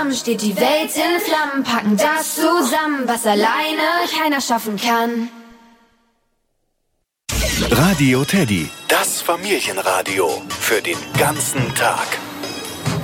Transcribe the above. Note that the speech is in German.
zusammen steht die Welt in Flammen, packen das zusammen, was alleine keiner schaffen kann. Radio Teddy, das Familienradio für den ganzen Tag.